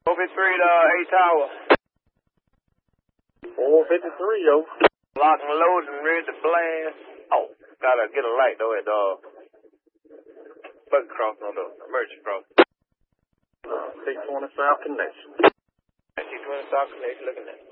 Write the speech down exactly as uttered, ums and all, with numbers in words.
four fifty-three to uh, A Tower. four fifty-three, yo. Lock and load and ready to blast. Oh, gotta get a light though at the uh, Buggy Cross on the emergency cross. Uh, six twenty South Connection. six twenty South Connection, looking at it.